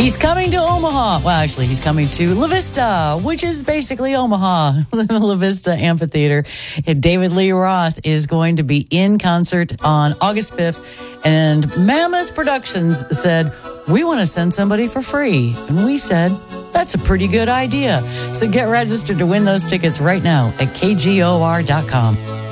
He's coming to Omaha. Well, actually, he's coming to La Vista, which is basically Omaha, La Vista Amphitheater. David Lee Roth is going to be in concert on August 5th. And Mammoth Productions said, we want to send somebody for free. And we said, that's a pretty good idea. So get registered to win those tickets right now at KGOR.com.